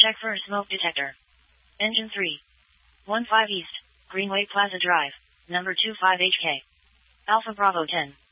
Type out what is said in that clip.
Check for a smoke detector. Engine 3. 15 East, Greenway Plaza Drive, number 25 HK. Alpha Bravo 10.